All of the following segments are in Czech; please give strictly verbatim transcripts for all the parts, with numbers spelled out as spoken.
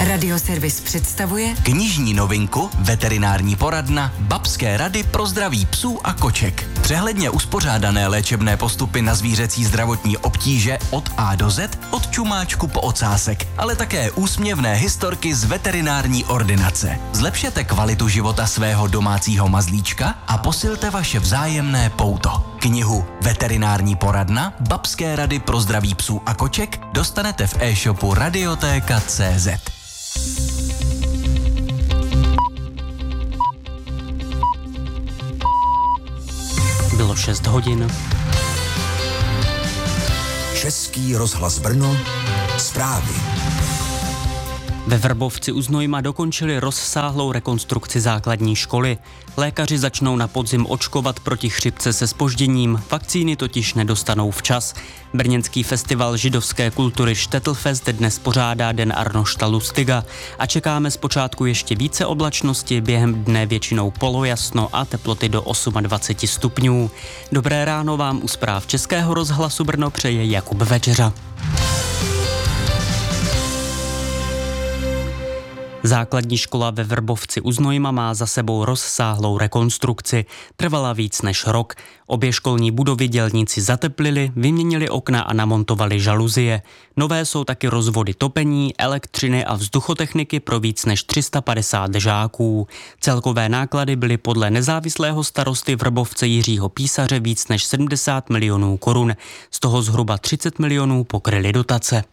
Radioservis představuje knižní novinku Veterinární poradna Babské rady pro zdraví psů a koček. Přehledně uspořádané léčebné postupy na zvířecí zdravotní obtíže od A do Z, od čumáčku po ocásek, ale také úsměvné historky z veterinární ordinace. Zlepšete kvalitu života svého domácího mazlíčka a posilte vaše vzájemné pouto. Knihu Veterinární poradna Babské rady pro zdraví psů a koček dostanete v e-shopu radiotéka tečka cé zet. Bylo šest hodin. Český rozhlas Brno, zprávy. Ve Vrbovci u Znojma dokončili rozsáhlou rekonstrukci základní školy. Lékaři začnou na podzim očkovat proti chřipce se zpožděním, vakcíny totiž nedostanou včas. Brněnský festival židovské kultury Štettlfest dnes pořádá Den Arnošta Lustiga a čekáme zpočátku ještě více oblačnosti, během dne většinou polojasno a teploty do dvacet osm stupňů. Dobré ráno vám u zpráv Českého rozhlasu Brno přeje Jakub Večeřa. Základní škola ve Vrbovci u Znojma má za sebou rozsáhlou rekonstrukci. Trvala víc než rok. Obě školní budovy dělníci zateplili, vyměnili okna a namontovali žaluzie. Nové jsou taky rozvody topení, elektřiny a vzduchotechniky pro víc než tři sta padesát žáků. Celkové náklady byly podle nezávislého starosty Vrbovce Jiřího Písaře víc než sedmdesát milionů korun. Z toho zhruba třicet milionů pokryly dotace.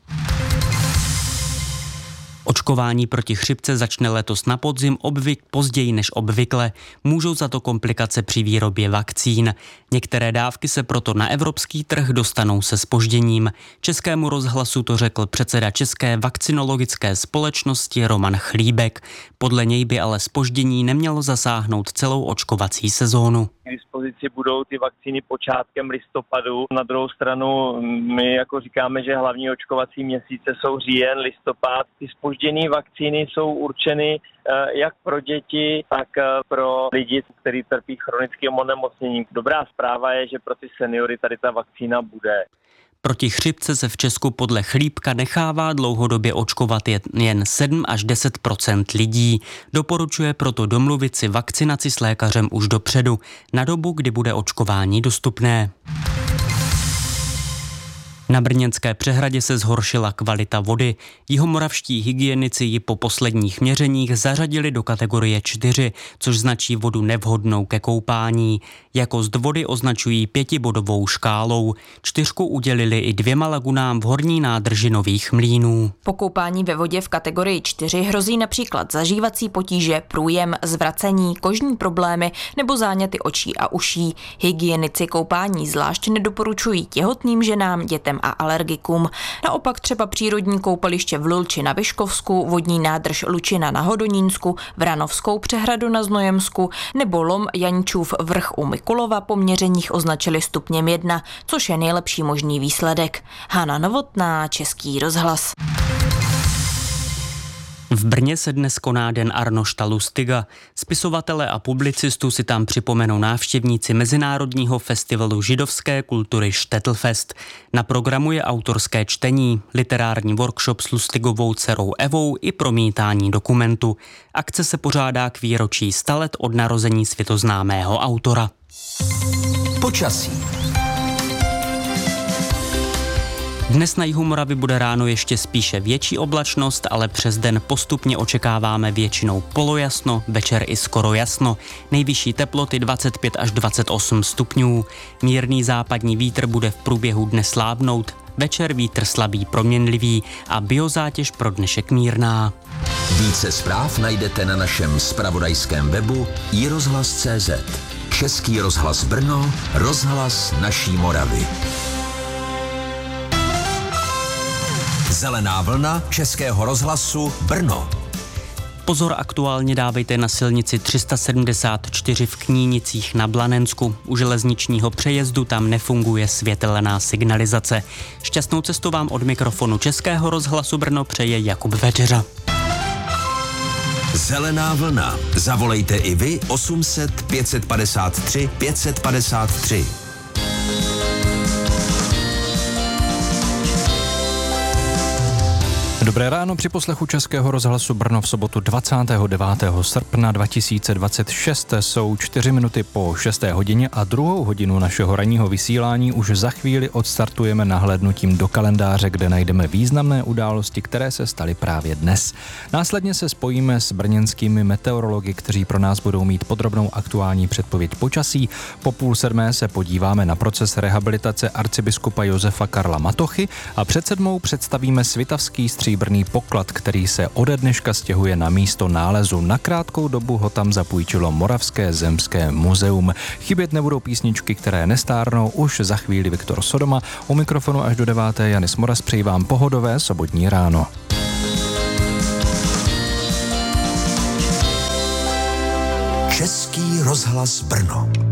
Očkování proti chřipce začne letos na podzim obvyk později než obvykle. Můžou za to komplikace při výrobě vakcín. Některé dávky se proto na evropský trh dostanou se zpožděním. Českému rozhlasu to řekl předseda České vakcinologické společnosti Roman Chlíbek. Podle něj by ale zpoždění nemělo zasáhnout celou očkovací sezónu. K dispozici budou ty vakcíny počátkem listopadu. Na druhou stranu my jako říkáme, že hlavní očkovací měsíce jsou říjen, listopad. Ty zpožděné vakcíny jsou určeny jak pro děti, tak pro lidi, kteří trpí chronickým onemocněním. Dobrá zpráva je, že pro ty seniory tady ta vakcína bude. Proti chřipce se v Česku podle Chlíbka nechává dlouhodobě očkovat jen sedm až deset procent lidí. Doporučuje proto domluvit si vakcinaci s lékařem už dopředu, na dobu, kdy bude očkování dostupné. Na Brněnské přehradě se zhoršila kvalita vody. Jihomoravští hygienici ji po posledních měřeních zařadili do kategorie čtyři, což značí vodu nevhodnou ke koupání. Jakost vody označují pětibodovou škálou. Čtyřku udělili i dvěma lagunám v horní nádrži Nových Mlýnů. Po koupání ve vodě v kategorii čtyři hrozí například zažívací potíže, průjem, zvracení, kožní problémy nebo záněty očí a uší. Hygienici koupání zvlášť nedoporučují těhotným ženám, dětem a alergikům. Naopak třeba přírodní koupaliště v Lulči na Vyškovsku, vodní nádrž Lučina na Hodonínsku, Vranovskou přehradu na Znojemsku nebo lom Janíčův vrch u Mikulova po měřeních označili stupněm jedna, což je nejlepší možný výsledek. Hana Novotná, Český rozhlas. V Brně se dnes koná Den Arnošta Lustiga. Spisovatele a publicistu si tam připomenou návštěvníci Mezinárodního festivalu židovské kultury Štettlfest. Na programu je autorské čtení, literární workshop s Lustigovou dcerou Evou i promítání dokumentu. Akce se pořádá k výročí sta let od narození světoznámého autora. Počasí. Dnes na jihu Moravy bude ráno ještě spíše větší oblačnost, ale přes den postupně očekáváme většinou polojasno, večer i skoro jasno. Nejvyšší teploty dvacet pět až dvacet osm stupňů. Mírný západní vítr bude v průběhu dne slábnout. Večer vítr slabý proměnlivý a biozátěž pro dnešek mírná. Více zpráv najdete na našem zpravodajském webu i rozhlas tečka cé zet. Český rozhlas Brno, rozhlas naší Moravy. Zelená vlna Českého rozhlasu Brno. Pozor aktuálně dávejte na silnici tři sta sedmdesát čtyři v Knínicích na Blanensku. U železničního přejezdu tam nefunguje světelná signalizace. Šťastnou cestu vám od mikrofonu Českého rozhlasu Brno přeje Jakub Večeřa. Zelená vlna. Zavolejte i vy osm set pět padesát tři pět padesát tři. Dobré ráno při poslechu Českého rozhlasu Brno v sobotu dvacátého devátého srpna dva tisíce dvacet šest. Jsou čtyři minuty po šesté hodině a druhou hodinu našeho ranního vysílání už za chvíli odstartujeme nahlédnutím do kalendáře, kde najdeme významné události, které se staly právě dnes. Následně se spojíme s brněnskými meteorology, kteří pro nás budou mít podrobnou aktuální předpověď počasí. Po půl sedmé se podíváme na proces rehabilitace arcibiskupa Josefa Karla Matochy a před sedmou představíme svitavský stříbrný poklad, který se ode dneška stěhuje na místo nálezu. Na krátkou dobu ho tam zapůjčilo Moravské zemské muzeum. Chybět nebudou písničky, které nestárnou, už za chvíli Viktor Sodoma. U mikrofonu až do deváté Janis Moras, přeji vám pohodové sobotní ráno. Český rozhlas Brno.